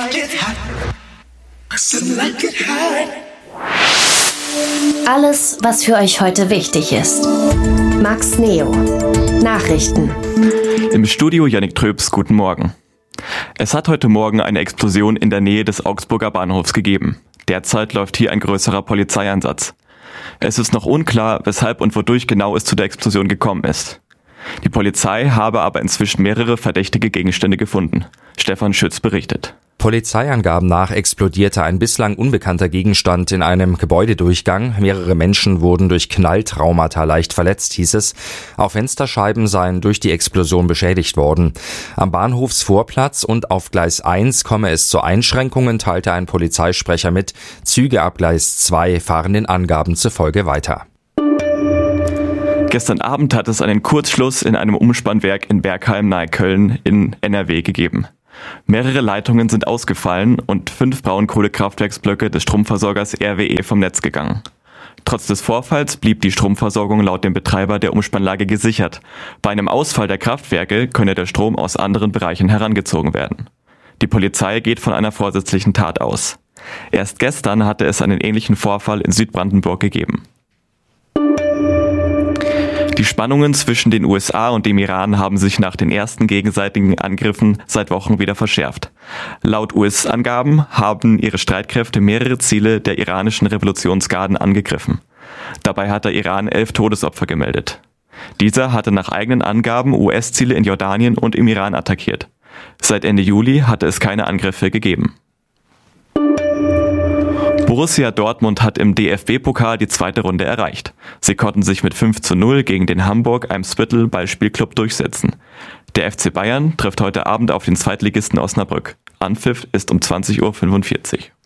Alles, was für euch heute wichtig ist. Max Neo. Nachrichten. Im Studio Yannick Tröps, guten Morgen. Es hat heute Morgen eine Explosion in der Nähe des Augsburger Bahnhofs gegeben. Derzeit läuft hier ein größerer Polizeieinsatz. Es ist noch unklar, weshalb und wodurch genau es zu der Explosion gekommen ist. Die Polizei habe aber inzwischen mehrere verdächtige Gegenstände gefunden. Stefan Schütz berichtet. Polizeiangaben nach explodierte ein bislang unbekannter Gegenstand in einem Gebäudedurchgang. Mehrere Menschen wurden durch Knalltraumata leicht verletzt, hieß es. Auch Fensterscheiben seien durch die Explosion beschädigt worden. Am Bahnhofsvorplatz und auf Gleis 1 komme es zu Einschränkungen, teilte ein Polizeisprecher mit. Züge ab Gleis 2 fahren den Angaben zufolge weiter. Gestern Abend hat es einen Kurzschluss in einem Umspannwerk in Bergheim nahe Köln in NRW gegeben. Mehrere Leitungen sind ausgefallen und 5 Braunkohlekraftwerksblöcke des Stromversorgers RWE vom Netz gegangen. Trotz des Vorfalls blieb die Stromversorgung laut dem Betreiber der Umspannlage gesichert. Bei einem Ausfall der Kraftwerke könne der Strom aus anderen Bereichen herangezogen werden. Die Polizei geht von einer vorsätzlichen Tat aus. Erst gestern hatte es einen ähnlichen Vorfall in Südbrandenburg gegeben. Die Spannungen zwischen den USA und dem Iran haben sich nach den ersten gegenseitigen Angriffen seit Wochen wieder verschärft. Laut US-Angaben haben ihre Streitkräfte mehrere Ziele der iranischen Revolutionsgarden angegriffen. Dabei hat der Iran 11 Todesopfer gemeldet. Dieser hatte nach eigenen Angaben US-Ziele in Jordanien und im Iran attackiert. Seit Ende Juli hatte es keine Angriffe gegeben. Borussia Dortmund hat im DFB-Pokal die zweite Runde erreicht. Sie konnten sich mit 5:0 gegen den Hamburg-Eimsbüttel Ballspielclub durchsetzen. Der FC Bayern trifft heute Abend auf den Zweitligisten Osnabrück. Anpfiff ist um 20:45 Uhr.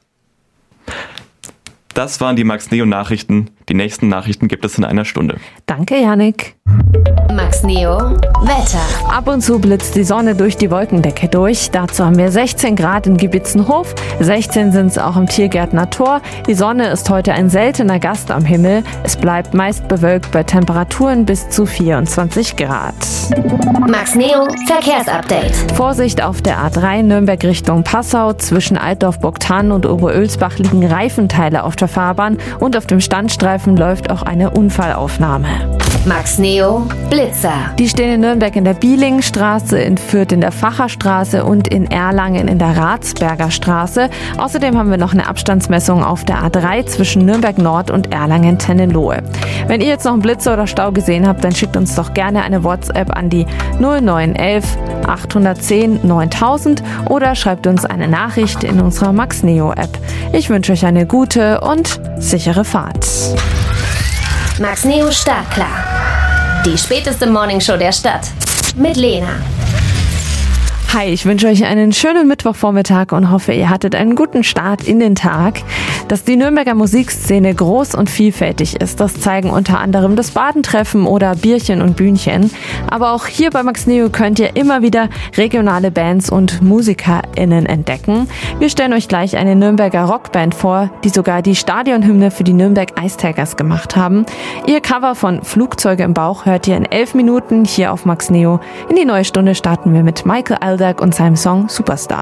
Das waren die Max Neo Nachrichten. Die nächsten Nachrichten gibt es in einer Stunde. Danke, Yannick. Max Neo. Wetter. Ab und zu blitzt die Sonne durch die Wolkendecke durch. Dazu haben wir 16 Grad in Gibitzenhof. 16 sind es auch im Tiergärtner Tor. Die Sonne ist heute ein seltener Gast am Himmel. Es bleibt meist bewölkt bei Temperaturen bis zu 24 Grad. Max Neo. Verkehrsupdate. Vorsicht auf der A3 Nürnberg Richtung Passau. Zwischen Altdorf-Burgthann und Oberölsbach liegen Reifenteile auf der Fahrbahn und auf dem Standstreifen läuft auch eine Unfallaufnahme. Max Neo. Blitzer. Die stehen in Nürnberg in der Bielingstraße, in Fürth in der Facherstraße und in Erlangen in der Ratsberger Straße. Außerdem haben wir noch eine Abstandsmessung auf der A3 zwischen Nürnberg Nord und Erlangen-Tennelohe. Wenn ihr jetzt noch einen Blitzer oder Stau gesehen habt, dann schickt uns doch gerne eine WhatsApp an die 0911 810 9000 oder schreibt uns eine Nachricht in unserer Max Neo App. Ich wünsche euch eine gute und sichere Fahrt. Max Neo startklar. Die späteste Morningshow der Stadt. Mit Lena. Hi, ich wünsche euch einen schönen Mittwochvormittag und hoffe, ihr hattet einen guten Start in den Tag. Dass die Nürnberger Musikszene groß und vielfältig ist, das zeigen unter anderem das Badentreffen oder Bierchen und Bühnchen. Aber auch hier bei Max Neo könnt ihr immer wieder regionale Bands und MusikerInnen entdecken. Wir stellen euch gleich eine Nürnberger Rockband vor, die sogar die Stadionhymne für die Nürnberg Ice Tigers gemacht haben. Ihr Cover von Flugzeuge im Bauch hört ihr in 11 Minuten hier auf Max Neo. In die neue Stunde starten wir mit Michael Aldag und seinem Song Superstar.